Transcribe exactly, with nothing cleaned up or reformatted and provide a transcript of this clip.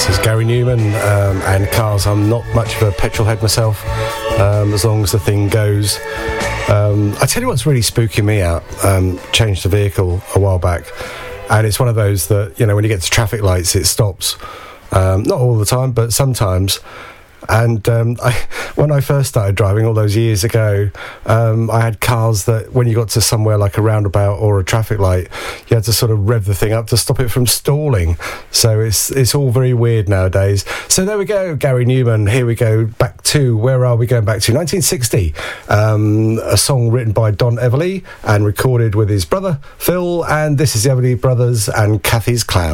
This is Gary Newman um, and cars. I'm not much of a petrol head myself, um, as long as the thing goes. Um, I tell you what's really spooking me out. Um, changed the vehicle a while back, and it's one of those that, you know, when you get to traffic lights, it stops. Um, not all the time, but sometimes. And um, I, when I first started driving all those years ago, um, I had cars that when you got to somewhere like a roundabout or a traffic light, you had to sort of rev the thing up to stop it from stalling. So it's it's all very weird nowadays. So there we go, Gary Newman. Here we go back to, where are we going back to? nineteen sixty. Um, a song written by Don Everly and recorded with his brother Phil. And this is the Everly Brothers and Kathy's Clown.